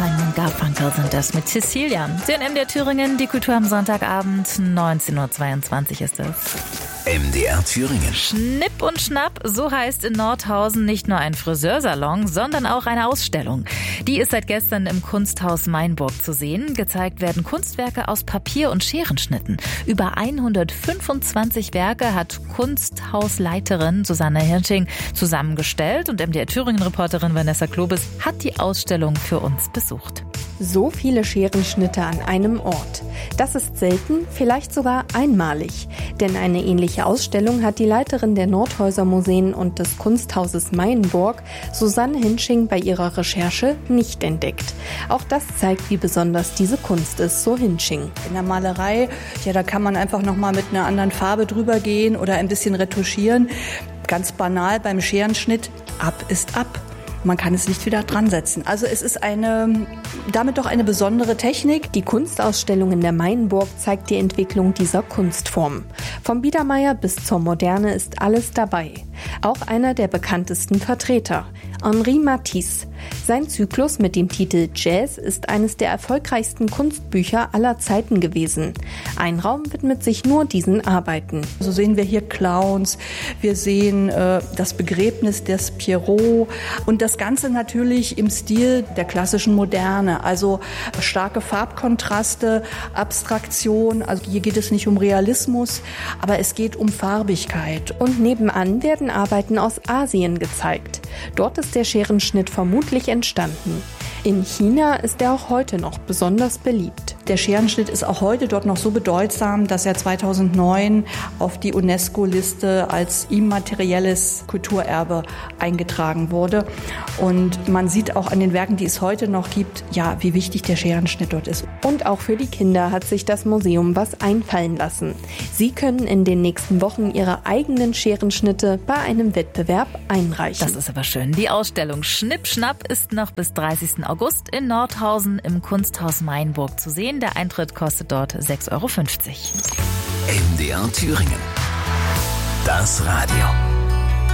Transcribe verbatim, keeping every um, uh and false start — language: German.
Simon Garfunkel sind das mit Cecilia. Sie in M D R Thüringen, die Kultur am Sonntagabend, neunzehn Uhr zweiundzwanzig ist es. M D R Thüringen. Schnipp und Schnapp, so heißt in Nordhausen nicht nur ein Friseursalon, sondern auch eine Ausstellung. Die ist seit gestern im Kunsthaus Mainburg zu sehen. Gezeigt werden Kunstwerke aus Papier- und Scherenschnitten. Über hundertfünfundzwanzig Werke hat Kunsthausleiterin Susanne Hirsching zusammengestellt und M D R Thüringen-Reporterin Vanessa Klobes hat die Ausstellung für uns besucht. So viele Scherenschnitte an einem Ort. Das ist selten, vielleicht sogar einmalig. Denn eine ähnliche Ausstellung hat die Leiterin der Nordhäuser Museen und des Kunsthauses Mainburg, Susanne Hirsching, bei ihrer Recherche nicht entdeckt. Auch das zeigt, wie besonders diese Kunst ist, so Hirsching. In der Malerei, ja, da kann man einfach nochmal mit einer anderen Farbe drüber gehen oder ein bisschen retuschieren. Ganz banal beim Scherenschnitt, ab ist ab. Man kann es nicht wieder dran setzen. Also es ist eine, damit doch eine besondere Technik. Die Kunstausstellung in der Mainburg zeigt die Entwicklung dieser Kunstform. Vom Biedermeier bis zur Moderne ist alles dabei. Auch einer der bekanntesten Vertreter, Henri Matisse. Sein Zyklus mit dem Titel Jazz ist eines der erfolgreichsten Kunstbücher aller Zeiten gewesen. Ein Raum widmet sich nur diesen Arbeiten. So sehen wir hier Clowns, wir sehen äh, das Begräbnis des Pierrot und das Ganze natürlich im Stil der klassischen Moderne. Also starke Farbkontraste, Abstraktion. Also hier geht es nicht um Realismus, aber es geht um Farbigkeit. Und nebenan werden Arbeiten aus Asien gezeigt. Dort ist der Scherenschnitt vermutlich entstanden. In China ist er auch heute noch besonders beliebt. Der Scherenschnitt ist auch heute dort noch so bedeutsam, dass er zweitausendneun auf die UNESCO-Liste als immaterielles Kulturerbe eingetragen wurde. Und man sieht auch an den Werken, die es heute noch gibt, ja, wie wichtig der Scherenschnitt dort ist. Und auch für die Kinder hat sich das Museum was einfallen lassen. Sie können in den nächsten Wochen ihre eigenen Scherenschnitte bei einem Wettbewerb einreichen. Das ist aber schön. Die Ausstellung Schnipp Schnapp ist noch bis dreißigsten August in Nordhausen im Kunsthaus Mainburg zu sehen. Der Eintritt kostet dort sechs Euro fünfzig. M D R Thüringen. Das Radio.